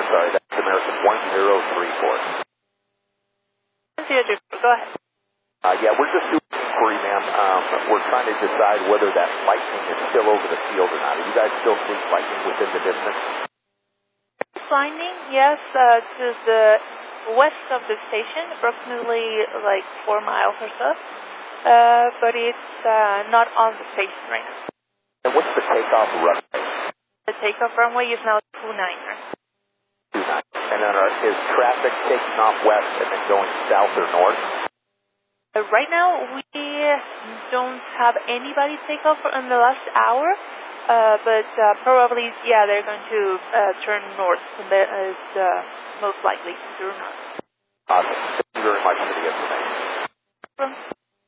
sorry, that's American 1034. Go ahead. Yeah, we're just doing an inquiry, ma'am. We're trying to decide whether that lightning is still over the field or not. Are you guys still seeing lightning within the distance? Lightning, yes, to the west of the station, approximately like 4 miles or so. But it's not on the station right now. And what's the takeoff runway? The takeoff runway is now 29er. 29. And then is traffic taking off west and then going south or north? Right now, we don't have anybody take off in the last hour, but probably, yeah, they're going to turn north. That is most likely to turn north. Awesome. Thank you very much for the information.